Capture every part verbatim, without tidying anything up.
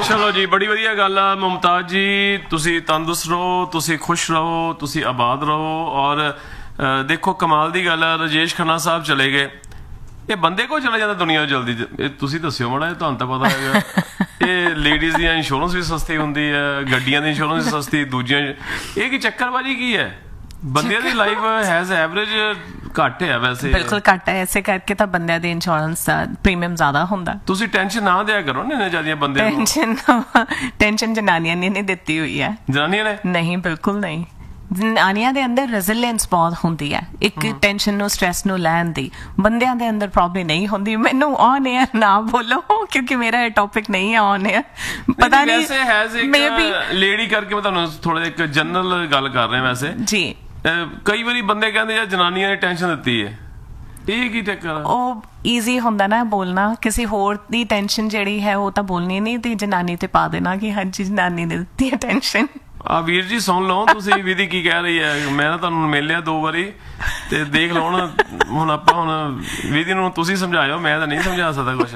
ਚਲੋ ਜੀ, ਬੜੀ ਵਧੀਆ ਗੱਲ ਆ ਮੁਮਤਾਜ਼ ਜੀ। ਤੁਸੀਂ ਤੰਦਰੁਸਤ ਰਹੋ, ਤੁਸੀਂ ਖੁਸ਼ ਰਹੋ, ਤੁਸੀਂ ਆਬਾਦ ਰਹੋ। ਔਰ ਦੇਖੋ ਕਮਾਲ ਦੀ ਗੱਲ ਆ, ਰਾਜੇਸ਼ ਖੰਨਾ ਸਾਹਿਬ ਚਲੇ ਗਏ, ਇਹ ਬੰਦੇ ਕੋਲ ਚਲਾ ਜਾਂਦਾ ਦੁਨੀਆ ਜਲਦੀ। ਇਹ ਤੁਸੀਂ ਦੱਸਿਓ ਮਾੜਾ, ਤੁਹਾਨੂੰ ਤਾਂ ਪਤਾ ਹੈਗਾ। ਇਹ ਲੇਡੀਜ਼ ਦੀਆਂ ਇੰਸ਼ੋਰੈਂਸ ਵੀ ਸਸਤੀ ਹੁੰਦੀ ਹੈ, ਗੱਡੀਆਂ ਦੀ ਇੰਸ਼ੋਰੈਂਸ ਵੀ ਸਸਤੀ, ਦੂਜੀਆਂ ਇਹ ਕੀ ਚੱਕਰਬਾਜੀ ਕੀ ਹੈ? ਬੰਦਿਆਂ ਦੀ ਲਾਈਫ ਹੈਜ਼ ਐਵਰੇਜ ਘੱਟ ਹੈ ਵੈਸੇ। ਬਿਲਕੁਲ ਘੱਟ ਹੈ, ਇਸੇ ਕਰਕੇ ਤਾਂ ਬੰਦਿਆਂ ਦੀ ਇੰਸ਼ੋਰੈਂਸ ਦਾ ਪ੍ਰੀਮੀਅਮ ਜ਼ਿਆਦਾ ਹੁੰਦਾ। ਤੁਸੀਂ ਟੈਨਸ਼ਨ ਨਾ ਦਿਆ ਕਰੋ ਨਾ ਇੰਨੇ ਜ਼ਿਆਦਾ ਬੰਦਿਆਂ ਨੂੰ। ਟੈਨਸ਼ਨ ਟੈਨਸ਼ਨ ਜਨਾਨੀਆਂ ਨੇ ਨਹੀਂ ਦਿੱਤੀ ਹੋਈ ਹੈ। ਜਨਾਨੀਆਂ ਨੇ ਨਹੀਂ, ਬਿਲਕੁਲ ਨਹੀਂ। ਜਨਾਨੀਆਂ ਦੇ ਅੰਦਰ ਰੈਜ਼ੀਲੀਐਂਸ ਬਹੁਤ ਹੁੰਦੀ ਹੈ ਇੱਕ ਟੈਨਸ਼ਨ ਨੂੰ, ਸਟ੍ਰੈਸ ਨੂੰ ਲੈਣ ਦੀ। ਬੰਦਿਆਂ ਦੇ ਅੰਦਰ ਪ੍ਰੋਬਲਮ ਨਹੀਂ ਹੁੰਦੀ। ਮੈਨੂੰ ਔਨ ਏਅਰ ਨਾ ਬੋਲੋ ਕਿਉਂਕਿ ਮੇਰਾ ਇਹ ਟੌਪਿਕ ਨਹੀਂ ਹੈ ਔਨ ਏਅਰ। ਪਤਾ ਨਹੀਂ ਵੈਸੇ ਹੈਜ਼ ਇੱਕ ਲੇਡੀ ਕਰਕੇ ਮੈਂ ਤੁਹਾਨੂੰ ਥੋੜਾ ਇੱਕ ਜਨਰਲ ਗੱਲ ਕਰ ਰਿਹਾ ਵੈਸੇ ਜੀ। ਕਈ ਵਾਰੀ ਬੰਦੇ ਕਹਿੰਦੇ ਯਾਰ ਜਨਾਨੀਆਂ ਨੇ ਟੈਨਸ਼ਨ ਦਿੱਤੀ ਹੈ, ਇਹ ਕੀ ਚੱਕਰ ਆ? ਉਹ ਈਜ਼ੀ ਹੁੰਦਾ ਨਾ ਬੋਲਣਾ, ਕਿਸੇ ਹੋਰ ਦੀ ਟੈਨਸ਼ਨ ਜਿਹੜੀ ਹੈ ਉਹ ਤਾਂ ਬੋਲਣੀ ਨਹੀਂ ਤੇ ਜਨਾਨੀ ਤੇ ਪਾ ਦੇਣਾ ਕਿ ਹਾਂਜੀ ਜਨਾਨੀ ਨੇ ਦਿੱਤੀ ਹੈ ਟੈਨਸ਼ਨ। ਆ ਵੀਰ ਜੀ ਸੁਣ ਲਓ ਤੁਸੀਂ ਵਿਧੀ ਕੀ ਕਹਿ ਰਹੀ ਹੈ। ਮੈਂ ਨਾ ਤੁਹਾਨੂੰ ਮਿਲਿਆ ਦੋ ਵਾਰੀ ਤੇ ਦੇਖ ਲਓ ਹੁਣ ਹੁਣ ਆਪਾਂ ਹੁਣ ਵਿਧੀ ਨੂੰ ਤੁਸੀਂ ਸਮਝਾਇਓ, ਮੈਂ ਤਾਂ ਨਹੀਂ ਸਮਝਾ ਸਕਦਾ ਕੁਛ।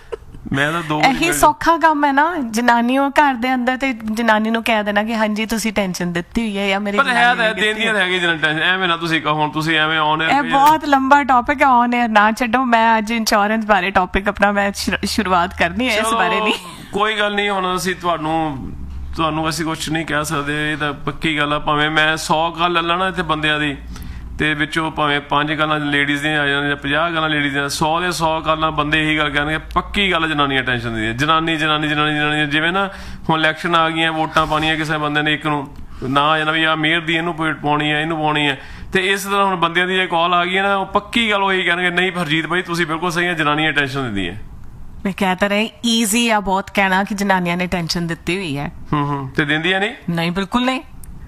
ਮੈਂ ਤਾਂ ਦੋ ਇਹੀ ਸੌਖਾ ਕੰਮ ਹੈ ਨਾ, ਜਨਾਨੀ ਉਹ ਘਰ ਦੇ ਅੰਦਰ ਤੇ ਜਨਾਨੀ ਨੂੰ ਕਹਿ ਦੇਣਾ ਕਿ ਹਾਂਜੀ ਤੁਸੀਂ ਟੈਨਸ਼ਨ ਦਿੱਤੀ ਹੋਈ ਹੈ ਜਾਂ ਮੇਰੀ ਪਰ ਹੈ ਤਾਂ ਦੇਂਦੀਆਂ ਹੈਗੀ ਜਿਹਨਾਂ ਟੈਨਸ਼ਨ। ਐਵੇਂ ਨਾ ਤੁਸੀਂ ਕਹੋ ਹੁਣ ਤੁਸੀਂ ਐਵੇਂ ਔਨ ਏਅਰ। ਇਹ ਬਹੁਤ ਲੰਬਾ ਟੌਪਿਕ ਹੈ, ਔਨ ਏਅਰ ਨਾ ਛੱਡੋ। ਮੈਂ ਅੱਜ ਇੰਸ਼ੋਰੈਂਸ ਬਾਰੇ ਟੌਪਿਕ ਆਪਣਾ ਮੈਂ ਸ਼ੁਰੂਆਤ ਕਰਨੀ ਹੈ ਇਸ ਬਾਰੇ ਨਹੀਂ। ਕੋਈ ਗੱਲ ਨਹੀਂ, ਹੁਣ ਅਸੀਂ ਤੁਹਾਨੂੰ ਤੁਹਾਨੂੰ ਅਸੀਂ ਕੁਛ ਨਹੀਂ ਕਹਿ ਸਕਦੇ, ਇਹ ਤਾਂ ਪੱਕੀ ਗੱਲ ਆ। ਭਾਵੇਂ ਮੈਂ ਸੌ ਗੱਲ ਲੈ ਲੈਣਾ ਇੱਥੇ ਬੰਦਿਆਂ ਦੀ ਤੇ ਵਿੱਚੋਂ ਭਾਵੇਂ ਪੰਜ ਗੱਲਾਂ ਲੇਡੀਜ਼ ਦੀਆਂ ਆ ਜਾਣ ਜਾਂ ਪੰਜਾਹ ਗੱਲਾਂ ਲੇਡੀਜ਼ ਦੀਆਂ, ਸੌ ਦੇ ਸੌ ਗੱਲਾਂ ਬੰਦੇ ਇਹੀ ਗੱਲ ਕਹਿਣਗੇ ਪੱਕੀ ਗੱਲ ਜਨਾਨੀਆਂ ਟੈਨਸ਼ਨ ਦਿੰਦੀਆਂ। ਜਨਾਨੀ ਜਨਾਨੀ ਜਨਾਨੀ ਜਨਾਨੀ ਜਿਵੇਂ ਨਾ ਹੁਣ ਇਲੈਕਸ਼ਨ ਆ ਗਈਆਂ, ਵੋਟਾਂ ਪਾਉਣੀਆਂ ਕਿਸੇ ਬੰਦੇ ਨੇ ਇੱਕ ਨੂੰ ਨਾ ਆ ਜਾਣਾ ਵੀ ਆਹ ਮੇਅਰ ਦੀ ਇਹਨੂੰ ਪਾਉਣੀ ਹੈ, ਇਹਨੂੰ ਪਾਉਣੀ ਹੈ। ਤੇ ਇਸ ਤਰ੍ਹਾਂ ਹੁਣ ਬੰਦਿਆਂ ਦੀ ਜੇ ਕਾਲ ਆ ਗਈ ਹੈ ਨਾ, ਉਹ ਪੱਕੀ ਗੱਲ ਉਹ ਇਹੀ ਕਹਿਣਗੇ ਨਹੀਂ ਹਰਜੀਤ ਭਾਈ ਤੁਸੀਂ ਬਿਲਕੁਲ ਸਹੀ ਹੈ, ਜਨਾਨੀਆਂ ਟੈਨਸ਼ਨ ਦਿੰਦੀਆਂ। ਮੈਂ ਕਹਿ ਤਾਂ ਰਹੀ ਈਜ਼ੀ ਆ ਬਹੁਤ ਕਹਿਣਾ ਕਿ ਜਨਾਨੀਆਂ ਨੇ ਟੈਨਸ਼ਨ ਦਿੱਤੀ ਹੋਈ ਹੈ। ਹੂੰ ਹੂੰ ਤੇ ਦਿੰਦੀਆਂ ਨਹੀਂ? ਨਹੀਂ, ਬਿਲਕੁਲ ਨਹੀਂ।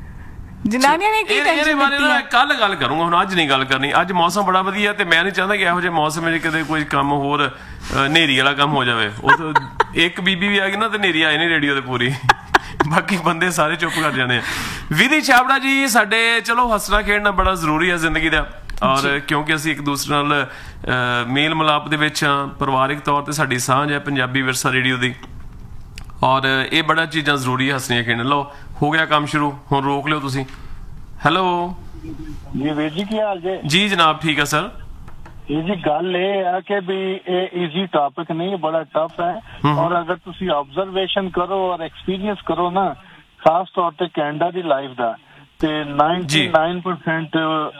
ਜਨਾਨੀਆਂ ਨੇ ਕੀ ਟੈਨਸ਼ਨ ਦਿੱਤੀ ਹੈ? ਕੱਲ ਗੱਲ ਕਰੂੰਗਾ, ਹੁਣ ਅੱਜ ਨਹੀਂ ਗੱਲ ਕਰਨੀ। ਅੱਜ ਮੌਸਮ ਬੜਾ ਵਧੀਆ ਤੇ ਮੈਂ ਨਹੀਂ ਚਾਹੁੰਦਾ ਕਿ ਇਹੋ ਜਿਹੇ ਮੌਸਮ ਵਿੱਚ ਕਦੇ ਕੋਈ ਕੰਮ ਹੋਰ ਹਨੇਰੀ ਵਾਲਾ ਕੰਮ ਹੋ ਜਾਵੇ। ਉਹ ਇੱਕ ਬੀਬੀ ਵੀ ਆ ਗਈ ਨਾ ਤੇ ਹਨੇਰੀ ਆਏ ਨਹੀਂ ਰੇਡੀਓ ਤੇ ਪੂਰੀ, ਬਾਕੀ ਬੰਦੇ ਸਾਰੇ ਚੁੱਪ ਕਰ ਜਾਣੇ ਆ। ਵਿਧੀ ਛਾਬੜਾ ਜੀ ਸਾਡੇ, ਚਲੋ ਹੱਸਣਾ ਖੇਡਣਾ ਬੜਾ ਜ਼ਰੂਰੀ ਹੈ ਜ਼ਿੰਦਗੀ ਦਾ। ਔਰ ਕਿਉਂਕਿ ਅਸੀਂ ਇੱਕ ਦੂਸਰੇ ਨਾਲ ਮੇਲ ਮਿਲਾਪ ਦੇ ਵਿੱਚ ਹਾਂ, ਪਰਿਵਾਰਿਕ ਤੌਰ ਤੇ ਸਾਡੀ ਸਾਂਝ ਹੈ ਪੰਜਾਬੀ ਵਿਰਸਾ ਰੇਡੀਓ ਦੀ। ਔਰ ਇਹ ਬੜਾ ਚੀਜ਼ਾਂ ਜ਼ਰੂਰੀ ਹੱਸਣੀਆਂ ਖੇਡਣ। ਲਓ ਹੋ ਗਿਆ ਕੰਮ ਸ਼ੁਰੂ, ਹੁਣ ਰੋਕ ਲਿਓ ਤੁਸੀਂ। ਹੈਲੋ ਜੀ ਵੀਰ ਜੀ, ਕੀ ਹਾਲ ਜੇ? ਜੀ ਜਨਾਬ ਠੀਕ ਹੈ ਸਰ। ਇਹ ਜੀ ਗੱਲ ਇਹ ਹੈ ਕਿ ਵੀ ਇਹ ਈਜ਼ੀ ਟੌਪਿਕ ਨਹੀਂ, ਬੜਾ ਟਫ ਹੈ। ਔਰ ਅਗਰ ਤੁਸੀਂ ਆਬਜ਼ਰਵੇਸ਼ਨ ਕਰੋ ਔਰ ਐਕਸਪੀਰੀਅੰਸ ਕਰੋ ਨਾ, ਖਾਸ ਤੌਰ ਤੇ ਕੈਨੇਡਾ ਦੀ ਲਾਈਫ ਦਾ, ਤੇ ਨਾਈਨਟੀ ਨਾਈਨ ਪਰਸੈਂਟ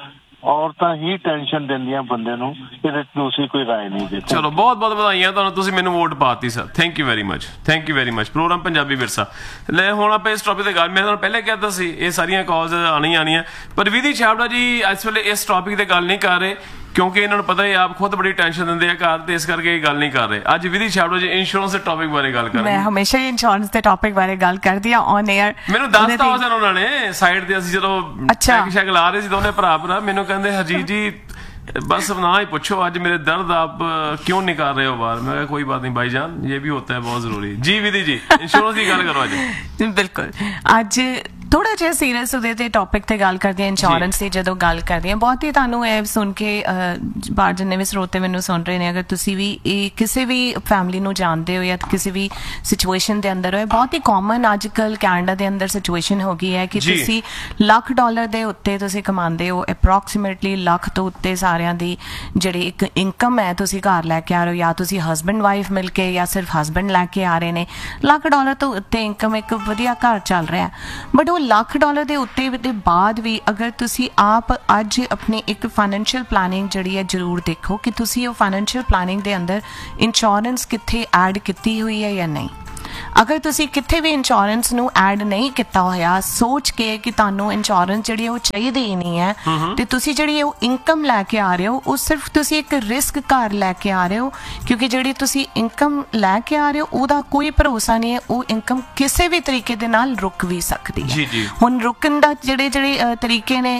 ਔਰਤਾਂ ਹੀ ਟੈਨਸ਼ਨ ਦਿੰਦੀਆਂ ਬੰਦੇ ਨੂੰ, ਇਹਦੇ ਦੂਸਰੀ ਕੋਈ ਰਾਏ ਨਹੀਂ ਦੇ। ਚਲੋ ਬਹੁਤ ਬਹੁਤ ਵਧਾਈਆਂ ਤੁਹਾਨੂੰ, ਤੁਸੀਂ ਮੈਨੂੰ ਵੋਟ ਪਾਤੀ sir. Thank you very much, thank you very much. Programme Punjabi ਵਿਰਸਾ ਲੈ, ਹੁਣ ਆਪਾਂ ਇਸ ਟੌਪਿਕ ਤੇ ਗੱਲ, ਮੈਂ ਤੁਹਾਨੂੰ ਪਹਿਲਾਂ ਕਹਿਤਾ ਸੀ ਇਹ ਸਾਰੀਆਂ ਕਾਲਸ ਆਉਣੀਆਂ ਆਉਣੀਆਂ, ਪਰ ਵਿਧੀ ਛਾਬੜਾ ਜੀ ਇਸ ਵੇਲੇ ਇਸ ਟੌਪਿਕ ਤੇ ਗੱਲ ਨਹੀਂ ਕਰ ਰਹੇ ਕਿਉਂਕਿ ਇਹਨਾਂ ਨੂੰ ਪਤਾ ਹੈ ਆਪ ਖੁਦ ਬੜੀ ਟੈਨਸ਼ਨ ਦਿੰਦੇ ਆ ਘਰ, ਤੇ ਇਸ ਕਰਕੇ ਇਹ ਗੱਲ ਨਹੀਂ ਕਰ ਰਹੇ। ਅੱਜ ਵਿਧੀ ਛਾਬੜਾ ਜੀ ਇੰਸ਼ੋਰੈਂਸ ਦੇ ਟੌਪਿਕ ਬਾਰੇ ਗੱਲ ਕਰ ਰਹੇ। ਮੈਂ ਹਮੇਸ਼ਾ ਹੀ ਇੰਸ਼ੋਰੈਂਸ ਦੇ ਟੌਪਿਕ ਬਾਰੇ ਗੱਲ ਕਰਦੀ ਆ ਔਨ ਏਅਰ। ਮੈਨੂੰ ਦੱਸਤਾ ਉਸ ਦਿਨ ਉਹਨਾਂ ਨੇ ਸਾਈਡ ਤੇ, ਅਸੀਂ ਜਦੋਂ ਚੈੱਕ ਸ਼ੈਕ ਲਾ ਰਹੇ ਸੀ ਦੋਨੇ ਭਰਾ ਭਰਾ, ਮੈਨੂੰ ਕਹਿੰਦੇ ਹਰਜੀਤ ਜੀ बस ना ही पूछो आज मेरे दर्द आप क्यों नहीं कर रहे हो बाहर। मैं कोई बात नहीं भाईजान, ये भी होता है बहुत जरूरी। जी विधि जी इंश्योरेंस की गल करो आज। बिल्कुल ਅੱਜ ਥੋੜਾ ਜਿਹਾ ਸੀਰੀਅਸ ਉਹਦੇ ਤੇ ਟੌਪਿਕ ਤੇ ਗੱਲ ਕਰਦੇ ਹਾਂ, ਇੰਸ਼ੋਰੈਂਸ ਦੀ ਜਦੋਂ ਗੱਲ ਕਰਦੇ ਹਾਂ। ਬਹੁਤ ਹੀ ਤੁਹਾਨੂੰ ਇਹ ਸੁਣ ਕੇ ਬਾਹਰ ਜਿੰਨੇ ਵੀ ਸਰੋਤੇ ਮੈਨੂੰ ਸੁਣ ਰਹੇ ਨੇ, ਅਗਰ ਤੁਸੀਂ ਵੀ ਇਹ ਕਿਸੇ ਵੀ ਫੈਮਿਲੀ ਨੂੰ ਜਾਣਦੇ ਹੋ ਜਾਂ ਕਿਸੇ ਵੀ ਸਿਚੁਏਸ਼ਨ ਦੇ ਅੰਦਰ ਹੋ, ਬਹੁਤ ਹੀ ਕਾਮਨ ਅੱਜ ਕੱਲ੍ਹ ਕੈਨੇਡਾ ਦੇ ਅੰਦਰ ਸਿਚੁਏਸ਼ਨ ਹੋ ਗਈ ਹੈ ਕਿ ਤੁਸੀਂ ਲੱਖ ਡਾਲਰ ਦੇ ਉੱਤੇ ਤੁਸੀਂ ਕਮਾਉਂਦੇ ਹੋ, ਅਪਰੋਕਸੀਮੇਟਲੀ ਲੱਖ ਤੋਂ ਉੱਤੇ ਸਾਰਿਆਂ ਦੀ ਜਿਹੜੀ ਇੱਕ ਇਨਕਮ ਹੈ ਤੁਸੀਂ ਘਰ ਲੈ ਕੇ ਆ ਰਹੇ ਹੋ, ਜਾਂ ਤੁਸੀਂ ਹਸਬੈਂਡ ਵਾਈਫ ਮਿਲ ਕੇ ਜਾਂ ਸਿਰਫ ਹਸਬੈਂਡ ਲੈ ਕੇ ਆ ਰਹੇ ਨੇ। ਲੱਖ ਡਾਲਰ ਤੋਂ ਉੱਤੇ ਇਨਕਮ, ਇੱਕ ਵਧੀਆ ਘਰ ਚੱਲ ਰਿਹਾ, ਬਟ ਉਹ ਲੱਖ ਡਾਲਰ ਦੇ ਉੱਤੇ ਦੇ ਬਾਅਦ ਵੀ ਅਗਰ ਤੁਸੀਂ ਆਪ ਅੱਜ ਆਪਣੀ ਇੱਕ ਫਾਈਨੈਂਸ਼ੀਅਲ ਪਲਾਨਿੰਗ ਜਿਹੜੀ ਹੈ ਜ਼ਰੂਰ ਦੇਖੋ ਕਿ ਤੁਸੀਂ ਉਹ ਫਾਈਨੈਂਸ਼ੀਅਲ ਪਲਾਨਿੰਗ ਦੇ ਅੰਦਰ ਇੰਸ਼ੋਰੈਂਸ ਕਿੱਥੇ ਐਡ ਕੀਤੀ ਹੋਈ ਹੈ ਜਾਂ ਨਹੀਂ। ਅਗਰ ਤੁਸੀਂ ਕਿੱਥੇ ਵੀ ਇੰਸ਼ੋਰੈਂਸ ਨੂੰ ਐਡ ਨਹੀਂ ਕੀਤਾ ਹੋਇਆ, ਸੋਚ ਕੇ ਕਿ ਤੁਹਾਨੂੰ ਇੰਸ਼ੋਰੈਂਸ ਜਿਹੜੀ ਉਹ ਚਾਹੀਦੀ ਹੀ ਨਹੀਂ ਹੈ, ਤੇ ਤੁਸੀਂ ਜਿਹੜੀ ਉਹ ਇਨਕਮ ਲੈ ਕੇ ਆ ਰਹੇ ਹੋ ਉਹ ਸਿਰਫ ਤੁਸੀਂ ਇੱਕ ਰਿਸਕ ਘਰ ਲੈ ਕੇ ਆ ਰਹੇ ਹੋ, ਕਿਉਂਕਿ ਜਿਹੜੀ ਤੁਸੀਂ ਇਨਕਮ ਲੈ ਕੇ ਆ ਰਹੇ ਹੋ ਉਹਦਾ ਕੋਈ ਭਰੋਸਾ ਨਹੀਂ ਹੈ, ਉਹ ਇਨਕਮ ਕਿਸੇ ਵੀ ਤਰੀਕੇ ਦੇ ਨਾਲ ਰੁਕ ਵੀ ਸਕਦੀ ਹੈ। ਹੁਣ ਰੁਕਣ ਦਾ ਜਿਹੜੇ ਜਿਹੜੇ ਤਰੀਕੇ ਨੇ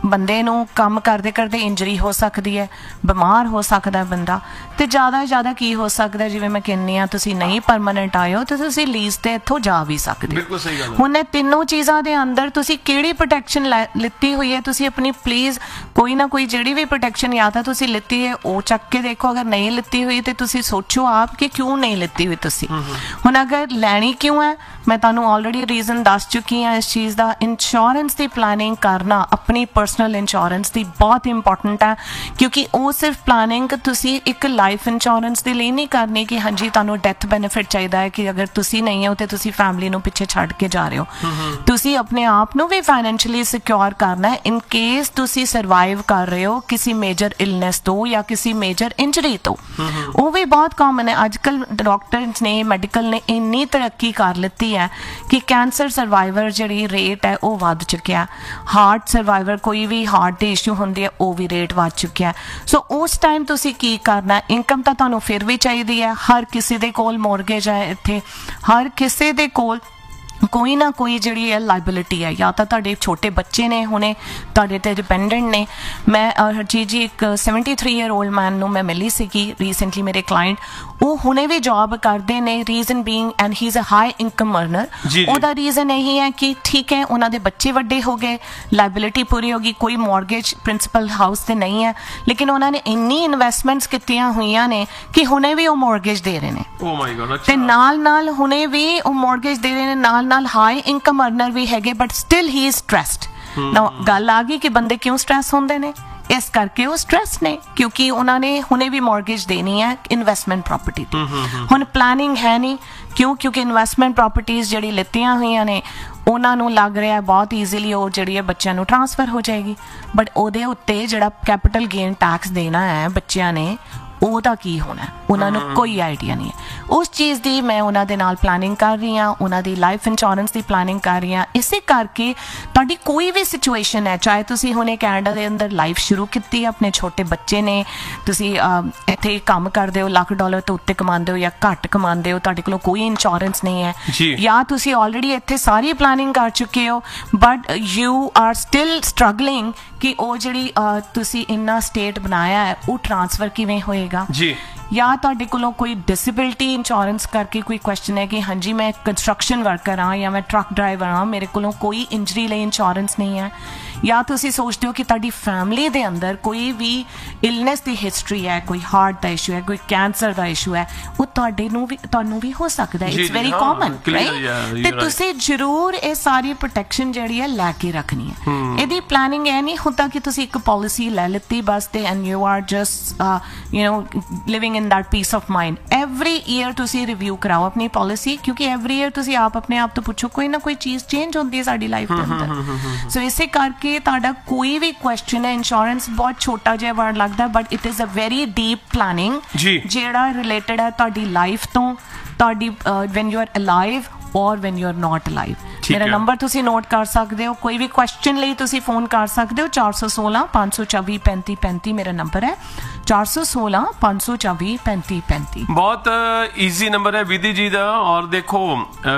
ਬੰਦੇ ਨੂੰ ਕੰਮ ਕਰਦੇ ਕਰਦੇ ਇੰਜਰੀ ਹੋ ਸਕਦੀ ਹੈ, ਬਿਮਾਰ ਹੋ ਸਕਦਾ ਬੰਦਾ, ਤੇ ਜ਼ਿਆਦਾ ਜ਼ਿਆਦਾ ਕੀ ਹੋ ਸਕਦਾ, ਜਿਵੇਂ ਮੈਂ ਕਹਿੰਦੀ ਹਾਂ ਤੁਸੀਂ ਨਹੀਂ ਪਰਮਾਨੈਂਟ ਆਏ ਹੋ ਤੇ ਤੁਸੀਂ ਲੀਜ਼ ਤੇ ਇੱਥੋਂ ਜਾ ਵੀ ਸਕਦੇ ਬਿਲਕੁਲ ਸਹੀ ਗੱਲ ਹੈ। ਹੁਣ ਇਹ ਤਿੰਨੋਂ ਚੀਜ਼ਾਂ ਦੇ ਅੰਦਰ ਤੁਸੀਂ ਕਿਹੜੀ ਪ੍ਰੋਟੈਕਸ਼ਨ ਲਿੱਤੀ ਹੋਈ ਹੈ, ਤੁਸੀਂ ਆਪਣੀ ਪਲੀਜ਼ ਕੋਈ ਨਾ ਕੋਈ ਜਿਹੜੀ ਵੀ ਪ੍ਰੋਟੈਕਸ਼ਨ ਜਾਂ ਤਾਂ ਤੁਸੀਂ ਲਿੱਤੀ ਹੈ ਉਹ ਚੱਕ ਕੇ ਦੇਖੋ। ਅਗਰ ਨਹੀਂ ਲਿੱਤੀ ਹੋਈ ਤੇ ਤੁਸੀਂ ਸੋਚੋ ਆਪ ਕਿ ਕਿਉਂ ਨਹੀਂ ਲਿੱਤੀ ਹੋਈ ਤੁਸੀਂ। ਹੁਣ ਅਗਰ ਲੈਣੀ ਕਿਉਂ ਹੈ, ਮੈਂ ਤੁਹਾਨੂੰ ਆਲਰੇਡੀ ਰੀਜ਼ਨ ਦੱਸ ਚੁੱਕੀ ਹਾਂ ਇਸ ਚੀਜ਼ ਦਾ। ਇੰਸ਼ੋਰੈਂਸ ਦੀ ਪਲਾਨਿੰਗ ਕਰਨਾ ਆਪਣੀ ਪਰਸਨਲ ਇੰਸ਼ੋਰੈਂਸ ਦੀ ਬਹੁਤ ਇੰਪੋਰਟੈਂਟ ਹੈ, ਕਿਉਂਕਿ ਉਹ ਸਿਰਫ ਪਲਾਨਿੰਗ ਤੁਸੀਂ ਇੱਕ ਲਾਈਫ ਇੰਸ਼ੋਰੈਂਸ ਦੇ ਲਈ ਨਹੀਂ ਕਰਨੀ ਕਿ ਹਾਂਜੀ ਤੁਹਾਨੂੰ ਡੈਥ ਬੈਨੀਫਿਟ ਚਾਹੀਦਾ ਹੈ ਕਿ ਅਗਰ ਤੁਸੀਂ ਨਹੀਂ ਹੋ ਤੇ ਤੁਸੀਂ ਫੈਮਿਲੀ ਨੂੰ ਪਿੱਛੇ ਛੱਡ ਕੇ ਜਾ ਰਹੇ ਹੋ। ਤੁਸੀਂ ਆਪਣੇ ਆਪ ਨੂੰ ਵੀ ਫਾਈਨੈਂਸ਼ੀਅਲੀ ਸਿਕਿਉਰ ਕਰਨਾ ਹੈ ਇਨ ਕੇਸ ਤੁਸੀਂ ਸਰਵਾਈਵ ਕਰ ਰਹੇ ਹੋ ਕਿਸੇ ਮੇਜਰ ਇਲਨੈਸ ਤੋਂ ਜਾਂ ਕਿਸੇ ਮੇਜਰ ਇੰਜਰੀ ਤੋਂ। ਉਹ ਵੀ ਬਹੁਤ ਕਾਮਨ ਹੈ। ਅੱਜ ਕੱਲ੍ਹ ਡਾਕਟਰਸ ਨੇ, ਮੈਡੀਕਲ ਨੇ ਇੰਨੀ ਤਰੱਕੀ ਕਰ ਲਿੱਤੀ ਹੈ ਕਿ ਕੈਂਸਰ ਸਰਵਾਈਵਰ ਜਿਹੜੀ ਰੇਟ ਹੈ ਉਹ ਵੱਧ ਚੁੱਕਿਆ, ਹਾਰਟ ਸਰਵਾਈਵਰ ਕੋਈ ਵੀ ਹਾਰਟ ਦੇ ਇਸ਼ੂ ਹੁੰਦੀ ਹੈ ਉਹ ਵੀ ਰੇਟ ਵੱਧ ਚੁੱਕਿਆ। ਸੋ ਉਸ ਟਾਈਮ ਤੁਸੀਂ ਕੀ ਕਰਨਾ, ਇਨਕਮ ਤਾਂ ਤੁਹਾਨੂੰ ਫਿਰ ਵੀ ਚਾਹੀਦੀ ਹੈ। ਹਰ ਕਿਸੇ ਦੇ ਕੋਲ ਮੋਰਗੇਜ ਹੈ ਇੱਥੇ, ਹਰ ਕਿਸੇ ਦੇ ਕੋਲ ਕੋਈ ਨਾ ਕੋਈ ਜਿਹੜੀ ਹੈ ਲਾਇਬਿਲਿਟੀ ਹੈ, ਜਾਂ ਤਾਂ ਤੁਹਾਡੇ ਛੋਟੇ ਬੱਚੇ ਨੇ ਹੁਣੇ ਤੁਹਾਡੇ ਤੇ ਡਿਪੈਂਡੈਂਟ ਨੇ। ਮੈਂ ਹਰਜੀਤ ਜੀ ਇੱਕ ਸੈਵਨਟੀ ਥ੍ਰੀ ਈਅਰ ਓਲਡ ਮੈਨ ਨੂੰ ਮੈਂ ਮਿਲੀ ਸੀਗੀ ਰੀਸੈਂਟਲੀ, ਮੇਰੇ ਕਲਾਇੰਟ, ਉਹ ਹੁਣੇ ਵੀ ਜੌਬ ਕਰਦੇ ਨੇ। Reason being and he is a high income ਅਰਨਰ। ਉਹਦਾ ਰੀਜ਼ਨ ਇਹੀ ਹੈ ਕਿ ਠੀਕ ਹੈ ਉਹਨਾਂ ਦੇ ਬੱਚੇ ਵੱਡੇ ਹੋ ਗਏ, ਲਾਇਬਿਲਿਟੀ ਪੂਰੀ ਹੋ ਗਈ, ਕੋਈ ਮੌਰਗੇਜ ਪ੍ਰਿੰਸੀਪਲ ਹਾਊਸ ਤੇ ਨਹੀਂ ਹੈ, ਲੇਕਿਨ ਉਹਨਾਂ ਨੇ ਇੰਨੀ ਇਨਵੈਸਟਮੈਂਟਸ ਕੀਤੀਆਂ ਹੋਈਆਂ ਨੇ ਕਿ ਹੁਣੇ ਵੀ ਉਹ ਮੌਰਗੇਜ ਦੇ ਰਹੇ ਨੇ। ਓ ਮਾਈ ਗॉड। ਤੇ ਨਾਲ ਨਾਲ ਹੁਣੇ ਵੀ ਉਹ ਮੌਰਗੇਜ ਦੇ ਰਹੇ ਨੇ, ਨਾਲ ਨਾਲ ਹਾਈ ਇਨਕਮ ਅਰਨਰ ਵੀ ਹੈਗੇ, but still he is stressed. ਨਾ ਗੱਲ ਆ ਗਈ ਕਿ ਬੰਦੇ ਕਿਉਂ ਸਟ੍ਰੈਸ ਹੁੰਦੇ ਨੇ, ਇਸ ਕਰਕੇ ਉਹ ਸਟ੍ਰੈਸ ਨੇ ਕਿਉਂਕਿ ਉਹਨਾਂ ਨੇ ਹੁਣੇ ਵੀ ਮੌਰਗੇਜ ਦੇਣੀ ਹੈ ਇਨਵੈਸਟਮੈਂਟ ਪ੍ਰਾਪਰਟੀ ਤੇ। ਹੁਣ ਪਲਾਨਿੰਗ ਹੈ ਨਹੀਂ, ਕਿਉਂ? ਕਿਉਂਕਿ ਇਨਵੈਸਟਮੈਂਟ ਪ੍ਰਾਪਰਟੀਜ਼ ਜਿਹੜੀ ਲਿੱਤੀਆਂ ਹੋਈਆਂ ਨੇ ਉਹਨਾਂ ਨੂੰ ਲੱਗ ਰਿਹਾ ਬਹੁਤ ਈਜ਼ੀਲੀ ਉਹ ਜਿਹੜੀ ਹੈ ਬੱਚਿਆਂ ਨੂੰ ਟ੍ਰਾਂਸਫਰ ਹੋ ਜਾਏਗੀ, ਬਟ ਉਹਦੇ ਉੱਤੇ ਜਿਹੜਾ ਕੈਪੀਟਲ ਗੇਨ ਟੈਕਸ ਦੇਣਾ ਹੈ ਬੱਚਿਆਂ ਨੇ ਉਹਦਾ ਕੀ ਹੋਣਾ ਉਹਨਾਂ ਨੂੰ ਕੋਈ ਆਈਡੀਆ ਨਹੀਂ ਹੈ। ਉਸ ਚੀਜ਼ ਦੀ ਮੈਂ ਉਹਨਾਂ ਦੇ ਨਾਲ ਪਲਾਨਿੰਗ ਕਰ ਰਹੀ ਹਾਂ, ਉਹਨਾਂ ਦੀ ਲਾਈਫ ਇੰਸ਼ੋਰੈਂਸ ਦੀ ਪਲਾਨਿੰਗ ਕਰ ਰਹੀ ਹਾਂ। ਇਸੇ ਕਰਕੇ ਤੁਹਾਡੀ ਕੋਈ ਵੀ ਸਿਚੁਏਸ਼ਨ ਹੈ, ਚਾਹੇ ਤੁਸੀਂ ਹੁਣੇ ਕੈਨੇਡਾ ਦੇ ਅੰਦਰ ਲਾਈਫ ਸ਼ੁਰੂ ਕੀਤੀ, ਆਪਣੇ ਛੋਟੇ ਬੱਚੇ ਨੇ, ਤੁਸੀਂ ਇੱਥੇ ਕੰਮ ਕਰਦੇ ਹੋ, ਲੱਖ ਡਾਲਰ ਤੋਂ ਉੱਤੇ ਕਮਾਉਂਦੇ ਹੋ ਜਾਂ ਘੱਟ ਕਮਾਉਂਦੇ ਹੋ, ਤੁਹਾਡੇ ਕੋਲ ਕੋਈ ਇੰਸ਼ੋਰੈਂਸ ਨਹੀਂ ਹੈ, ਜਾਂ ਤੁਸੀਂ ਆਲਰੇਡੀ ਇੱਥੇ ਸਾਰੀ ਪਲਾਨਿੰਗ ਕਰ ਚੁੱਕੇ ਹੋ but you are still struggling ਕਿ ਉਹ ਜਿਹੜੀ ਤੁਸੀਂ ਇੰਨਾ ਸਟੇਟ ਬਣਾਇਆ ਹੈ ਉਹ ਟ੍ਰਾਂਸਫਰ ਕਿਵੇਂ ਹੋਏਗਾ ਜੀ, ਜਾਂ ਤੁਹਾਡੇ ਕੋਲੋਂ ਕੋਈ ਡਿਸੇਬਿਲਿਟੀ ਇੰਸ਼ੋਰੈਂਸ ਕਰਕੇ ਕੋਈ ਕੁਐਸਚਨ ਹੈ ਕਿ ਹਾਂਜੀ ਮੈਂ ਕੰਸਟਰਕਸ਼ਨ ਵਰਕਰ ਹਾਂ ਜਾਂ ਮੈਂ ਟਰੱਕ ਡਰਾਈਵਰ ਹਾਂ, ਮੇਰੇ ਕੋਲੋਂ ਕੋਈ ਇੰਜਰੀ ਲਈ ਇੰਸ਼ੋਰੈਂਸ ਨਹੀਂ ਹੈ, ਜਾਂ ਤੁਸੀਂ ਸੋਚਦੇ ਹੋ ਕਿ ਤੁਹਾਡੀ ਫੈਮਿਲੀ ਦੇ ਅੰਦਰ ਕੋਈ ਵੀ ਇਲਨੈਸ ਦੀ ਹਿਸਟਰੀ ਹੈ, ਕੋਈ ਹਾਰਟ ਦਾ ਇਸ਼ੂ ਹੈ, ਕੋਈ ਕੈਂਸਰ ਦਾ ਇਸ਼ੂ ਹੈ, ਉਹ ਤੁਹਾਡੇ ਨੂੰ ਵੀ ਤੁਹਾਨੂੰ ਵੀ ਹੋ ਸਕਦਾ ਹੈ। It's very common, right? ਤੇ ਤੁਸੀਂ ਜ਼ਰੂਰ ਇਹ ਸਾਰੀ ਪ੍ਰੋਟੈਕਸ਼ਨ ਜਿਹੜੀ ਹੈ ਲੈ ਕੇ ਰੱਖਣੀ ਹੈ। ਇਹਦੀ ਪਲਾਨਿੰਗ ਇਹ ਨਹੀਂ ਹੁੰਦਾ ਕਿ ਤੁਸੀਂ ਇੱਕ ਪਾਲਿਸੀ ਲੈ ਲਿੱਤੀ ਬਸ ਤੇ and you are just you know living in that piece of mind. Every year ਤੁਸੀਂ ਰਿਵਿਊ ਕਰਾਓ ਆਪਣੀ ਪਾਲਿਸੀ, ਕਿਉਂਕਿ ਐਵਰੀ ਈਅਰ ਤੁਸੀਂ ਆਪ ਆਪਣੇ ਆਪ ਤੋਂ ਪੁੱਛੋ ਕੋਈ ਨਾ ਕੋਈ ਚੀਜ਼ ਚੇਂਜ ਹੁੰਦੀ ਹੈ ਸਾਡੀ ਲਾਈਫ ਦੇ ਅੰਦਰ। ਸੋ ਇਸੇ ਕਰਕੇ ਤੁਹਾਡਾ ਕੋਈ ਵੀ ਕੁਐਸਚਨ ਹੈ, ਇੰਸ਼ੋਰੈਂਸ ਬਹੁਤ ਛੋਟਾ ਜਿਹਾ ਵਰਡ ਲੱਗਦਾ but it is a very deep planning ਜਿਹੜਾ ਰਿਲੇਟਡ ਹੈ ਤੁਹਾਡੀ ਲਾਈਫ ਤੋਂ, ਤੁਹਾਡੀ ਵੈਨ ਯੂ ਆਰ ਅਲਾਈਵ ਔਰ when you are not alive. ਮੇਰਾ ਨੰਬਰ ਤੁਸੀਂ ਨੋਟ ਕਰ ਸਕਦੇ ਹੋ, ਕੋਈ ਵੀ ਕੁਐਸਚਨ ਲਈ ਤੁਸੀਂ ਫੋਨ ਕਰ ਸਕਦੇ ਹੋ। ਚਾਰ ਸੌ ਸੋਲਾਂ ਪੰਜ ਸੌ ਚੌਵੀ ਪੈਂਤੀ ਪੈਂਤੀ ਮੇਰਾ ਨੰਬਰ ਹੈ, ਚਾਰ ਸੌ ਸੋਲਾਂ ਪੰਜ ਸੌ ਚੌਵੀ ਪੈਂਤੀ ਪੈਂਤੀ। ਬਹੁਤ ਈਜ਼ੀ ਨੰਬਰ ਹੈ ਵਿਧੀ ਜੀ ਦਾ। ਔਰ ਦੇਖੋ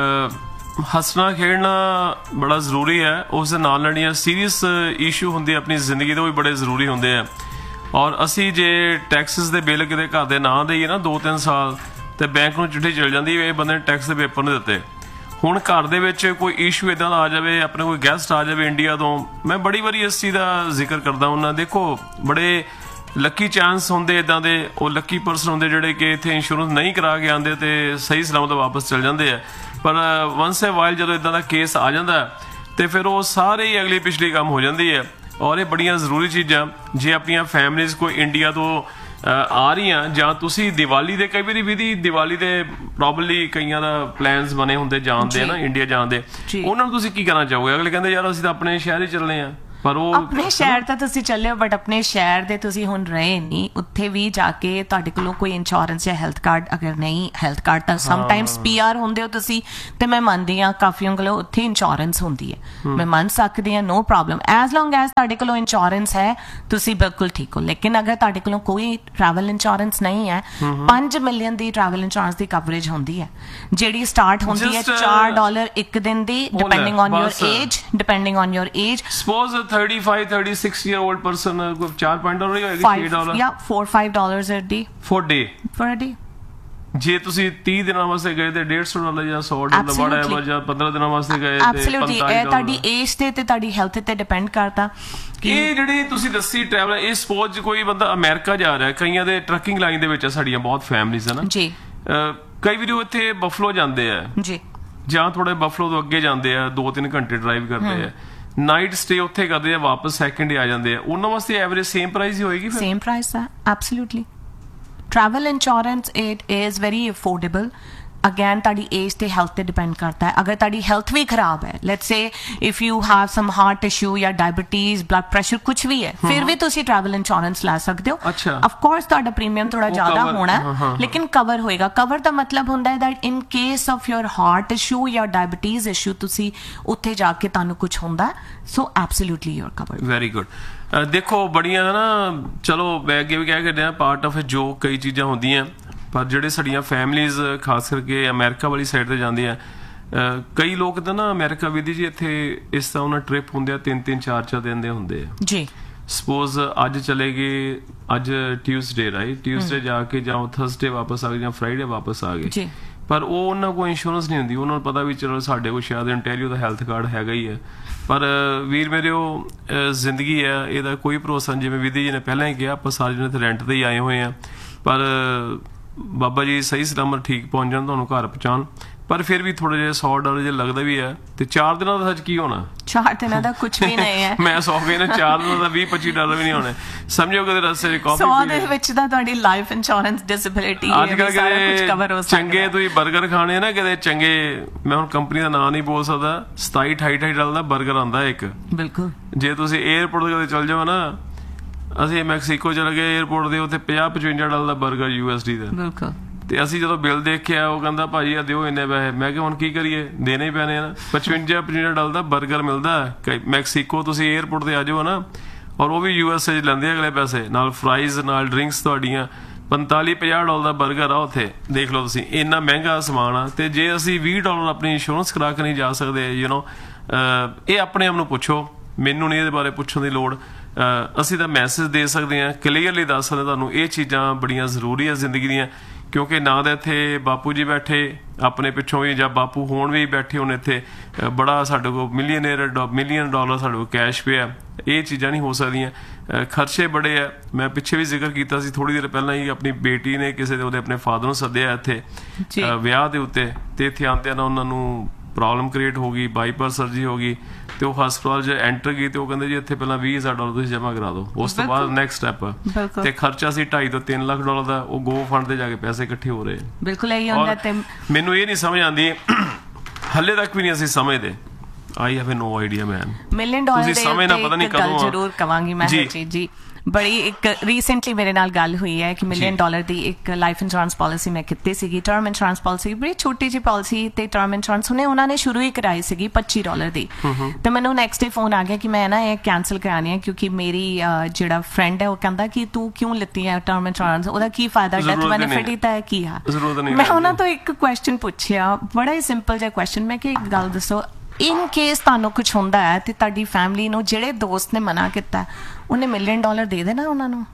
ਹੱਸਣਾ ਖੇਡਣਾ ਬੜਾ ਜ਼ਰੂਰੀ ਹੈ, ਉਸ ਦੇ ਨਾਲ ਜਿਹੜੀਆਂ ਸੀਰੀਅਸ ਇਸ਼ੂ ਹੁੰਦੇ ਆਪਣੀ ਜ਼ਿੰਦਗੀ ਦੇ ਉਹ ਵੀ ਬੜੇ ਜ਼ਰੂਰੀ ਹੁੰਦੇ ਆ। ਔਰ ਅਸੀਂ ਜੇ ਟੈਕਸਿਸ ਦੇ ਬਿੱਲ ਕਿਤੇ ਘਰ ਦੇ ਨਾਂ ਦੇਈਏ ਨਾ ਦੋ ਤਿੰਨ ਸਾਲ ਤੇ ਬੈਂਕ ਨੂੰ ਚਿੱਠੀ ਚਲ ਜਾਂਦੀ ਇਹ ਬੰਦੇ ਨੇ ਟੈਕਸ ਦੇ ਪੇਪਰ ਨਹੀਂ ਦਿੱਤੇ। ਹੁਣ ਘਰ ਦੇ ਵਿੱਚ ਕੋਈ ਇਸ਼ੂ ਇੱਦਾਂ ਦਾ ਆ ਜਾਵੇ, ਆਪਣੇ ਕੋਈ ਗੈਸਟ ਆ ਜਾਵੇ ਇੰਡੀਆ ਤੋਂ, ਮੈਂ ਬੜੀ ਵਾਰੀ ਇਸ ਚੀਜ਼ ਦਾ ਜ਼ਿਕਰ ਕਰਦਾ ਹੁੰਦਾ। ਦੇਖੋ ਬੜੇ ਲੱਕੀ ਚਾਂਸ ਹੁੰਦੇ ਇੱਦਾਂ ਦੇ, ਉਹ ਲੱਕੀ ਪਰਸਨ ਹੁੰਦੇ ਜਿਹੜੇ ਕਿ ਇੱਥੇ ਇੰਸ਼ੋਰੈਂਸ ਨਹੀਂ ਕਰਾ ਕੇ ਆਉਂਦੇ ਤੇ ਸਹੀ ਸਲਾਮਤ ਵਾਪਸ ਚਲ ਜਾਂਦੇ ਆ। ਪਰ ਵਨਸ ਏ ਵਾਈਲ ਜਦੋਂ ਇੱਦਾਂ ਦਾ ਕੇਸ ਆ ਜਾਂਦਾ ਤੇ ਫਿਰ ਉਹ ਸਾਰੇ ਹੀ ਅਗਲੀ ਪਿਛਲੀ ਕੰਮ ਹੋ ਜਾਂਦੀ ਹੈ। ਔਰ ਇਹ ਬੜੀਆਂ ਜ਼ਰੂਰੀ ਚੀਜ਼ਾਂ ਜੇ ਆਪਣੀਆਂ ਫੈਮਲੀਜ਼ ਕੋਈ ਇੰਡੀਆ ਤੋਂ ਆ ਰਹੀਆਂ, ਜਾਂ ਤੁਸੀਂ ਦੀਵਾਲੀ ਦੇ ਕਈ ਵਾਰੀ ਵਿਧੀ ਦੀਵਾਲੀ ਦੇ ਪ੍ਰੋਬਬਲੀ ਕਈਆਂ ਦਾ ਪਲਾਨਸ ਬਣੇ ਹੁੰਦੇ ਜਾਣਦੇ ਆ ਨਾ ਇੰਡੀਆ ਜਾਣ ਦੇ, ਉਹਨਾਂ ਨੂੰ ਤੁਸੀਂ ਕੀ ਕਰਨਾ ਚਾਹੋਗੇ? ਅਗਲੇ ਕਹਿੰਦੇ ਯਾਰ ਅਸੀਂ ਤਾਂ ਆਪਣੇ ਸ਼ਹਿਰ ਹੀ ਚੱਲਣੇ ਆ, ਪਰ ਉਹ ਆਪਣੇ ਸ਼ਹਿਰ ਤਾਂ ਤੁਸੀਂ ਚੱਲੇ ਹੋ ਬਟ ਆਪਣੇ ਸ਼ਹਿਰ ਦੇ ਤੁਸੀਂ ਹੁਣ ਰਹੇ ਨਹੀਂ, ਉੱਥੇ ਵੀ ਜਾ ਕੇ ਤੁਹਾਡੇ ਕੋਲੋਂ ਕੋਈ ਇੰਸ਼ੋਰੈਂਸ ਜਾਂ ਹੈਲਥ ਕਾਰਡ ਅਗਰ ਨਹੀਂ, ਹੈਲਥ ਕਾਰਡ ਤਾਂ ਸਮਟਾਈਮਸ ਪੀ ਆਰ ਹੁੰਦੇ ਹੋ ਤੁਸੀਂ, ਤੇ ਮੈਂ ਮੰਨਦੀ ਹਾਂ ਕਾਫੀਆਂ ਕੋਲੋਂ ਉੱਥੇ ਇੰਸ਼ੋਰੈਂਸ ਹੁੰਦੀ ਹੈ, ਮੈਂ ਮੰਨ ਸਕਦੀ ਹਾਂ, ਨੋ ਪ੍ਰੋਬਲਮ, ਐਜ਼ ਲੌਂਗ ਐਜ਼ ਤੁਹਾਡੇ ਕੋਲੋਂ ਇੰਸ਼ੋਰੈਂਸ ਹੈ ਤੁਸੀਂ ਬਿਲਕੁਲ ਠੀਕ ਹੋ। ਲੇਕਿਨ ਅਗਰ ਤੁਹਾਡੇ ਕੋਲੋਂ ਕੋਈ ਟਰੈਵਲ ਇੰਸ਼ੋਰੈਂਸ ਨਹੀਂ ਹੈ, ਪੰਜ ਮਿਲੀਅਨ ਦੀ ਟਰੈਵਲ ਇੰਸ਼ੋਰੈਂਸ ਦੀ ਕਵਰੇਜ ਹੁੰਦੀ ਹੈ ਜਿਹੜੀ ਸਟਾਰਟ ਹੁੰਦੀ ਹੈ ਚਾਰ ਡਾਲਰ ਇੱਕ ਦਿਨ ਦੀ, depending on your age, depending on your age. Suppose thirty-five, thirty-six year old person ਕੋਈ ਚਾਰ ਪੰਜ ਡਾਲਰ ਹੀ ਹੋਏਗੀ, ਛੇ five, dollar yeah, four five dollars a day for day। for a day। ਜੇ ਤੁਸੀਂ ਤੀਹ ਦਿਨਾਂ ਵਾਸਤੇ ਗਏ ਤੇ ਡੇਢ ਸੌ ਡਾਲਰ ਜਾਂ ਸੌ ਡਾਲਰ ਵੜਾ, ਜਾਂ ਪੰਦਰਾਂ ਦਿਨਾਂ ਵਾਸਤੇ ਗਏ ਤੇ ਐਬਸੋਲੂਟਲੀ ਇਹ ਤੁਹਾਡੀ ਏਜ ਤੇ ਤੇ ਤੁਹਾਡੀ ਹੈਲਥ ਤੇ ਡਿਪੈਂਡ ਕਰਦਾ। ਇਹ ਜਿਹੜੀ ਤੁਸੀਂ ਦੱਸੀ ਟਰੈਵਲ, ਇਹ ਸਪੋਜ਼ ਕੋਈ ਬੰਦਾ ਅਮਰੀਕਾ ਜਾ ਰਿਹਾ, ਕਈਆਂ ਦੇ ਟਰੱਕਿੰਗ ਲਾਈਨ ਦੇ ਵਿੱਚ ਆ ਸਾਡੀਆਂ ਬਹੁਤ ਫੈਮਲੀਜ਼ ਹੈ ਨਾ ਜੀ, ਕਈ ਵਾਰੀ ਉਹ ਇੱਥੇ ਬਫਲੋ ਜਾਂਦੇ ਆ ਜੀ, ਜਾਂ ਥੋੜੇ ਬਫਲੋ ਤੋਂ ਅੱਗੇ ਜਾਂਦੇ ਆ, ਦੋ ਤਿੰਨ ਘੰਟੇ ਡਰਾਈਵ ਕਰਦੇ ਆ, ਨਾਈਟ ਸਟੇ ਉੱਥੇ ਕਰਦੇ ਆ, ਵਾਪਸ ਸੈਕਿੰਡ ਡੇ ਆ ਜਾਂਦੇ ਆ, ਉਹਨਾਂ ਵਾਸਤੇ ਐਵਰੇਜ ਸੇਮ ਪ੍ਰਾਈਸ ਹੀ ਹੋਏਗੀ ਫਿਰ? ਸੇਮ ਪ੍ਰਾਈਸ ਹੈ absolutely. travel insurance it is very affordable। again ਤੁਹਾਡੀ ਏਜ ਤੇ ਹੈਲਥ ਤੇ ਡਿਪੈਂਡ ਕਰਦਾ ਹੈ। ਅਗਰ ਤੁਹਾਡੀ ਹੈਲਥ ਵੀ ਖਰਾਬ ਹੈ, let's say if you have some heart issue ਜਾਂ ਡਾਇਬੀਟੀਜ਼, ਬਲੱਡ ਪ੍ਰੈਸ਼ਰ ਕੁਝ ਵੀ ਹੈ, ਫਿਰ ਵੀ ਤੁਸੀਂ ਟਰੈਵਲ ਇੰਸ਼ੋਰੈਂਸ ਲੈ ਸਕਦੇ ਹੋ। ਅੱਛਾ। ਆਫ ਕੋਰਸ ਤੁਹਾਡਾ ਪ੍ਰੀਮੀਅਮ ਥੋੜਾ ਜ਼ਿਆਦਾ ਹੋਣਾ ਹੈ, ਲੇਕਿਨ ਕਵਰ ਹੋਏਗਾ। ਕਵਰ ਦਾ ਮਤਲਬ ਹੁੰਦਾ ਹੈ that in case of your heart issue ਜਾਂ ਡਾਇਬੀਟੀਜ਼ ਇਸ਼ੂ ਤੁਸੀਂ ਉੱਥੇ ਜਾ ਕੇ ਤੁਹਾਨੂੰ ਕੁਝ ਹੁੰਦਾ, ਸੋ absolutely you are covered. Very good. ਦੇਖੋ ਬੜੀਆਂ ਨਾ, ਚਲੋ ਮੈਂ ਅੱਗੇ ਵੀ ਕਹਿ ਕੇ ਰਿਹਾ, ਪਾਰਟ ਆਫ ਜੋ ਕਈ ਚੀਜ਼ਾਂ ਹੁੰਦੀਆਂ, ਪਰ ਜਿਹੜੇ ਸਾਡੀਆਂ ਫੈਮਲੀਜ਼ ਖਾਸ ਕਰਕੇ ਅਮਰੀਕਾ ਵਾਲੀ ਸਾਈਡ ਤੇ ਜਾਂਦੀਆਂ, ਕਈ ਲੋਕ ਤਾਂ ਨਾ ਅਮਰੀਕਾ ਵਿਧੀ ਜੀ ਇੱਥੇ ਇਸ ਤਰ੍ਹਾਂ ਉਹਨਾਂ ਟ੍ਰਿਪ ਹੁੰਦੇ ਆ, ਤਿੰਨ ਤਿੰਨ ਚਾਰ ਚਾਰ ਦਿਨ ਦੇ ਹੁੰਦੇ ਆ ਜੀ। ਸਪੋਜ਼ ਅੱਜ ਚਲੇ ਗਏ, ਅੱਜ ਟਿਊਜ਼ਡੇ ਰਾਈਟ, ਟਿਊਜ਼ਡੇ ਜਾ ਕੇ ਜਾਂ ਥਰਸਡੇ ਵਾਪਸ ਆ ਗਏ ਜਾਂ ਫਰਾਈਡੇ ਵਾਪਸ ਆ ਗਏ ਜੀ, ਪਰ ਉਹ ਉਹਨਾਂ ਕੋਲ ਇੰਸ਼ੋਰੈਂਸ ਨਹੀਂ ਹੁੰਦੀ। ਉਹਨਾਂ ਨੂੰ ਪਤਾ ਵੀ ਚਲੋ ਸਾਡੇ ਕੋਲ ਸ਼ਾਇਦ ontario ਦਾ ਹੈਲਥ ਕਾਰਡ ਹੈਗਾ ਹੀ ਹੈ, ਪਰ ਵੀਰ ਮੇਰੇ ਉਹ ਜ਼ਿੰਦਗੀ ਹੈ, ਇਹਦਾ ਕੋਈ ਭਰੋਸਾ ਨਹੀਂ। ਜਿਵੇਂ ਵਿਧੀ ਜੀ ਨੇ ਪਹਿਲਾਂ ਹੀ ਕਿਹਾ, ਆਪਾਂ ਸਾਰੇ ਜਣੇ ਇੱਥੇ ਰੈਂਟ ਤੇ ਹੀ ਆਏ ਹੋਏ ਆ, ਪਰ ਬਾਬਾ ਜੀ ਸਹੀ ਸਲਾਮਤ ਠੀਕ ਪਹੁੰਚ ਜਾਣ, ਤੁਹਾਨੂੰ ਘਰ ਪਹੁੰਚਾਉਣ। ਪਰ ਫਿਰ ਵੀ ਥੋੜਾ ਜਿਹਾ ਸੌ ਡਾਲਰ ਜੇ ਲੱਗਦਾ ਵੀ ਹੈ, ਤੇ ਚਾਰ ਦਿਨਾਂ ਦਾ ਸੱਚ ਕੀ ਹੋਣਾ? ਚਾਰ ਦਿਨਾਂ ਦਾ ਕੁਝ ਵੀ ਨਹੀਂ ਹੈ। ਮੈਂ ਸੌ ਗਏ ਨਾ, ਚਾਰ ਦਿਨਾਂ ਦਾ ਵੀਹ ਪੱਚੀ ਡਾਲਰ ਵੀ ਨਹੀਂ ਹੋਣੇ। ਸਮਝੋ ਕਿ ਰਸਤੇ ਚ ਕਾਫੀ ਸੌ ਦੇ ਵਿੱਚ ਤਾਂ ਤੁਹਾਡੀ ਲਾਈਫ ਇੰਸ਼ੋਰੈਂਸ, ਡਿਸੇਬਿਲਿਟੀ, ਅੱਜ ਕੱਲ ਕਿਤੇ ਚੰਗੇ ਤੁਸੀਂ 버ਗਰ ਖਾਣੇ ਨਾ, ਕਿਤੇ ਚੰਗੇ, ਮੈਂ ਹੁਣ ਕੰਪਨੀ ਦਾ ਨਾਂ ਨਹੀਂ ਬੋਲ ਸਕਦਾ, ਸਤਾਈ ਅਠਾਈ ਅਠਾਈ ਡਾਲਰ ਦਾ 버ਗਰ ਆਉਂਦਾ ਇੱਕ। ਬਿਲਕੁਲ। ਜੇ ਤੁਸੀਂ 에ਅਰਪੋਰਟ ਤੇ ਕਦੇ ਚਲ ਜਾਓ ਨਾ, ਅਸੀਂ ਮੈਕਸੀਕੋ ਚਲੇ ਗਏ 에ਅਰਪੋਰਟ ਦੇ ਉੱਤੇ ਪੰਜਾਹ ਪਚਵੰਜਾ ਡਾਲਰ ਦਾ 버ਗਰ ਯੂ ਐਸ ਡੀ ਦਾ। ਬਿਲਕੁਲ। ਤੇ ਅਸੀਂ ਜਦੋਂ ਬਿੱਲ ਦੇਖਿਆ, ਉਹ ਕਹਿੰਦਾ ਭਾਜੀ ਆ ਦਿਓ ਇੰਨੇ ਪੈਸੇ। ਮੈਂ ਕਿਹਾ ਹੁਣ ਕੀ ਕਰੀਏ, ਦੇਣੇ ਹੀ ਪੈਣੇ ਆ ਨਾ। ਪਚਵੰਜਾ ਪਚਵੰਜਾ ਡਾਲਰ ਦਾ 버ਗਰ ਮਿਲਦਾ ਮੈਕਸੀਕੋ, ਤੁਸੀਂ 에ਅਰਪੋਰਟ ਤੇ ਆ ਜਾਓ ਨਾ, ਔਰ ਉਹ ਵੀ ਯੂ ਐਸ ਏ ਲੈਂਦੇ ਅਗਲੇ ਪੈਸੇ, ਨਾਲ ਫਰਾਈਜ਼, ਨਾਲ ਡਰਿੰਕਸ ਤੁਹਾਡੀਆਂ। ਪੰਤਾਲੀ ਪੰਜਾਹ ਡਾਲਰ ਦਾ 버ਗਰ ਆ ਉੱਥੇ, ਦੇਖ ਲਓ ਤੁਸੀਂ, ਇੰਨਾ ਮਹਿੰਗਾ ਸਮਾਨ ਆ। ਤੇ ਜੇ ਅਸੀਂ ਵੀਹ ਡਾਲਰ ਆਪਣੀ ਇੰਸ਼ੋਰੈਂਸ ਕਰਾ ਕੇ ਨਹੀਂ ਜਾ ਸਕਦੇ, ਯੂ ਨੋ, ਇਹ ਆਪਣੇ ਆਪ ਨੂੰ ਪੁੱਛੋ, ਮੈਨੂੰ ਨਹੀਂ ਇਹਦੇ ਬਾਰੇ ਪੁੱਛਣ ਦੀ ਲੋੜ। ਅਸੀਂ ਤਾਂ ਮੈਸੇਜ ਦੇ ਸਕਦੇ ਹਾਂ, ਕਲੀਅਰਲੀ ਦੱਸ ਸਕਦੇ ਤੁਹਾਨੂੰ ਇਹ ਚੀਜ਼ਾਂ ਬੜੀਆਂ ਜ਼ਰੂਰੀ ਆ ਜ਼ਿੰਦਗੀ ਦੀਆਂ, ਕਿਉਂਕਿ ਨਾ ਤਾਂ ਇੱਥੇ ਬਾਪੂ ਜੀ ਬੈਠੇ ਆਪਣੇ ਪਿੱਛੋਂ ਵੀ, ਜਾਂ ਬਾਪੂ ਹੋਣ ਵੀ ਬੈਠੇ ਹੋਣ ਇੱਥੇ, ਬੜਾ ਸਾਡੇ ਕੋਲ ਮਿਲੀਅਨਰ ਮਿਲੀਅਨ ਡਾਲਰ ਸਾਡੇ ਕੋਲ ਕੈਸ਼ ਪਿਆ। ਇਹ ਚੀਜ਼ਾਂ ਨਹੀਂ ਹੋ ਸਕਦੀਆਂ, ਖਰਚੇ ਬੜੇ ਆ। ਮੈਂ ਪਿੱਛੇ ਵੀ ਜ਼ਿਕਰ ਕੀਤਾ ਸੀ ਥੋੜੀ ਦੇਰ ਪਹਿਲਾਂ ਹੀ, ਆਪਣੀ ਬੇਟੀ ਨੇ ਕਿਸੇ ਦੇ ਉਹਦੇ ਆਪਣੇ ਫਾਦਰ ਨੂੰ ਸੱਦਿਆ ਇੱਥੇ ਵਿਆਹ ਦੇ ਉੱਤੇ, ਤੇ ਇੱਥੇ ਆਉਂਦਿਆਂ ਨਾ ਉਹਨਾਂ ਨੂੰ ਪ੍ਰੋਬਲਮ ਕ੍ਰੀਏਟ ਹੋ ਗਈ, ਬਾਈਪਾਸ ਸਰਜਰੀ ਹੋ ਗਈ, ਤੇ ਉਹ ਹਸਪਤਾਲ 'ਚ ਐਂਟਰ ਗਈ, ਤੇ ਉਹ ਕਹਿੰਦੇ ਜੀ ਇੱਥੇ ਪਹਿਲਾਂ ਵੀਹ ਹਜ਼ਾਰ ਡਾਲਰ ਤੁਸੀਂ ਜਮ੍ਹਾਂ ਕਰਾ ਦਿਓ, ਉਸ ਤੋਂ ਬਾਅਦ ਨੈਕਸਟ ਸਟੈਪ। ਤੇ ਖਰਚਾ ਸੀ ਢਾਈ ਤੋਂ ਤਿੰਨ ਲੱਖ ਡਾਲਰ ਦਾ, ਉਹ ਗੋ ਫੰਡ ਤੇ ਜਾ ਕੇ ਪੈਸੇ ਇਕੱਠੇ ਹੋ ਰਹੇ। ਬਿਲਕੁਲ ਇਹੀ ਹੁੰਦਾ। ਤੇ ਮੈਨੂੰ ਇਹ ਨਹੀਂ ਸਮਝ ਆਉਂਦੀ, ਹੱਲੇ ਤੱਕ ਵੀ ਨਹੀਂ ਅਸੀਂ ਸਮਝਦੇ। I have no idea man. Million dollar ਦੇ ਇੱਕ ਗੱਲ ਜ਼ਰੂਰ ਕਵਾਂਗੀ ਮੈਂ ਜੀ, ਬੜੀ ਇੱਕ ਰੀਸੈਂਟਲੀ ਮੇਰੇ ਨਾਲ ਗੱਲ ਹੋਈ ਹੈ ਕਿ ਮਿਲੀਅਨ ਡਾਲਰ ਦੀ ਇੱਕ ਲਾਈਫ ਇੰਸ਼ੋਰੈਂਸ ਪਾਲਿਸੀ ਮੈਂ ਕੀਤੀ ਸੀਗੀ, ਟਰਮ ਇੰਸ਼ੋਰੈਂਸ ਪਾਲਿਸੀ, ਬੜੀ ਛੋਟੀ ਜਿਹੀ ਪਾਲਿਸੀ, ਤੇ ਟਰਮ ਇੰਸ਼ੋਰੈਂਸ ਉਹਨੇ ਉਹਨਾਂ ਨੇ ਸ਼ੁਰੂ ਹੀ ਕਰਾਈ ਸੀਗੀ ਪੱਚੀ ਡਾਲਰ ਦੀ। ਤੇ ਮੈਨੂੰ ਨੈਕਸਟ ਡੇ ਫੋਨ ਆ ਗਿਆ ਕਿ ਮੈਂ ਨਾ ਇਹ ਕੈਂਸਲ ਕਰਾਉਣੀ ਹੈ, ਕਿਉਂਕਿ ਮੇਰੀ ਜਿਹੜਾ ਫਰੈਂਡ ਹੈ ਉਹ ਕਹਿੰਦਾ ਕਿ ਤੂੰ ਕਿਉਂ ਲਿੱਤੀ ਹੈ ਟਰਮ ਇੰਸ਼ੋਰੈਂਸ, ਉਹਦਾ ਕੀ ਫਾਇਦਾ, ਡੈਥ ਬੈਨੀਫਿਟ ਹੀ ਤਾਂ ਹੈ, ਕੀ ਆ। ਮੈਂ ਉਹਨਾਂ ਤੋਂ ਇੱਕ ਕੁਐਸਚਨ ਪੁੱਛਿਆ, ਬੜਾ ਹੀ ਸਿੰਪਲ ਜਿਹਾ ਕੁਐਸਚਨ, ਮੈਂ ਕਿ ਇੱਕ ਗੱਲ ਦੱਸੋ, ਇਨ ਕੇਸ ਤੁਹਾਨੂੰ ਕੁਝ ਹੁੰਦਾ ਹੈ ਤੇ ਤੁਹਾਡੀ ਫੈਮਿਲੀ ਨੂੰ, ਜਿਹੜੇ ਦੋਸਤ ਨੇ ਮਨਾ ਕੀਤਾ, ਉਹਨੇ ਮਿਲੀਅਨ ਡਾਲਰ ਦੇ ਦੇਣਾ ਉਹਨਾਂ ਨੂੰ?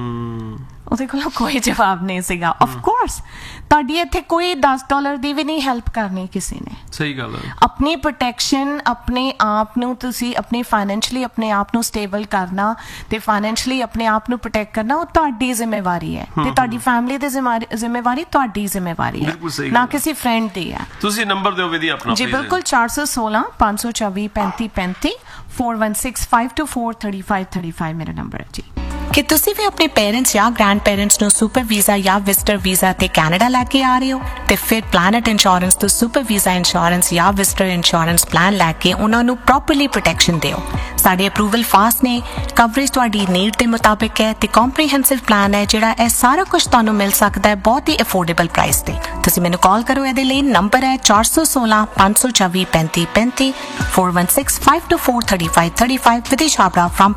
ਉਹਦੇ ਕੋਲ ਕੋਈ ਜਵਾਬ ਨਹੀਂ ਸੀਗਾ। ਆਫ ਕੋਰਸ ਤੁਹਾਡੀ ਇੱਥੇ ਕੋਈ ਦਸ ਡਾਲਰ ਦੀ ਵੀ ਨਹੀਂ ਹੈਲਪ ਕਰਨੀ ਕਿਸੇ ਨੇ। ਸਹੀ ਗੱਲ ਹੈ। ਆਪਣੀ ਪ੍ਰੋਟੈਕਸ਼ਨ, ਆਪਣੇ ਆਪ ਨੂੰ ਤੁਸੀਂ ਆਪਣੇ ਫਾਈਨੈਂਸ਼ਲੀ ਆਪਣੇ ਆਪ ਨੂੰ ਸਟੇਬਲ ਕਰਨਾ, ਤੇ ਫਾਈਨੈਂਸ਼ਲੀ ਆਪਣੇ ਆਪ ਨੂੰ ਪ੍ਰੋਟੈਕਟ ਕਰਨਾ, ਉਹ ਤੁਹਾਡੀ ਜ਼ਿੰਮੇਵਾਰੀ ਹੈ, ਤੇ ਤੁਹਾਡੀ ਫੈਮਿਲੀ ਦੀ ਜ਼ਿੰਮੇਵਾਰੀ ਤੁਹਾਡੀ ਜ਼ਿੰਮੇਵਾਰੀ ਹੈ, ਨਾ ਕਿਸੇ ਫਰੈਂਡ ਦੀ ਹੈ। ਤੁਸੀਂ ਨੰਬਰ ਦਿਓ ਵਿਧੀ ਆਪਣਾ ਜੀ। ਬਿਲਕੁਲ, ਚਾਰ ਸੌ ਸੋਲਾਂ ਪੰਜ ਸੌ ਚੌਵੀ ਪੈਂਤੀ ਪੈਂਤੀ, four one six five two four three five three five ਮੇਰਾ ਨੰਬਰ ਹੈ ਜੀ। ਕਿ ਤੁਸੀਂ ਵੀ ਆਪਣੇ ਪੇਰੈਂਟਸ ਜਾਂ ਗ੍ਰੈਂਡ ਪੇਰੈਂਟਸ ਨੂੰ ਸੁਪਰ ਵੀਜ਼ਾ ਜਾਂ ਵਿਜ਼ਟਰ ਵੀਜ਼ਾ ਤੇ ਕੈਨੇਡਾ ਲੈ ਕੇ ਆ ਰਹੇ ਹੋ, ਤੇ ਫਿਰ ਪਲੈਨਟ ਇੰਸ਼ੋਰੈਂਸ ਤੋਂ ਸੁਪਰ ਵੀਜ਼ਾ ਇੰਸ਼ੋਰੈਂਸ ਜਾਂ ਵਿਜ਼ਟਰ ਇੰਸ਼ੋਰੈਂਸ ਪਲਾਨ ਲੈ ਕੇ ਉਹਨਾਂ ਨੂੰ ਪ੍ਰੋਪਰਲੀ ਪ੍ਰੋਟੈਕਸ਼ਨ ਦਿਓ। ਸਾਡੇ ਅਪਰੂਵਲ ਫਾਸਟ ਨੇ, ਕਵਰੇਜ ਤੁਹਾਡੀ ਨੀਡ ਦੇ ਮੁਤਾਬਿਕ ਹੈ, ਤੇ ਕੰਪਰੀਹੈਂਸਿਵ ਪਲਾਨ ਹੈ ਜਿਹੜਾ ਇਹ ਸਾਰਾ ਕੁਝ ਤੁਹਾਨੂੰ ਮਿਲ ਸਕਦਾ ਹੈ ਬਹੁਤ ਹੀ ਅਫੋਰਡੇਬਲ ਪ੍ਰਾਈਸ ਤੇ। ਤੁਸੀਂ ਮੈਨੂੰ ਕਾਲ ਕਰੋ, ਇਹਦੇ ਲਈ ਨੰਬਰ ਹੈ ਚਾਰ ਸੌ ਸੋਲਾਂ ਪੰਜ ਸੌ ਚੌਵੀ ਪੈਂਤੀ ਪੈਂਤੀ, four one six five two four three five three five, ਵਿਧੀ ਛਾਬੜਾ ਫਰਮ